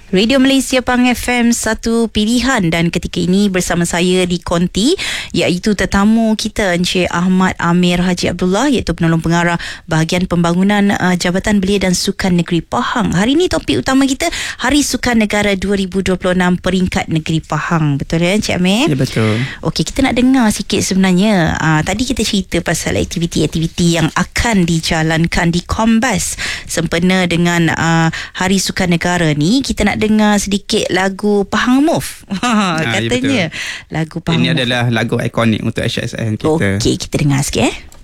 Radio Malaysia Pang FM, satu pilihan, dan ketika ini bersama saya di konti iaitu tetamu kita Encik Ahmad Amir Haji Abdullah, iaitu penolong pengarah bahagian pembangunan Jabatan Belia dan Sukan Negeri Pahang. Hari ini topik utama kita Hari Sukan Negara 2026 peringkat Negeri Pahang. Betul ya Encik Amir? Ya, betul. Okey, kita nak dengar sikit sebenarnya. Tadi kita cerita pasal aktiviti-aktiviti yang akan dijalankan di Kombas sempena dengan Hari Sukan Negara ni. Kita nak dengar sedikit lagu Pahang Move. Katanya ya, lagu Pahang Ini Move adalah lagu ikonik untuk HSN kita. Okey, kita dengar sikit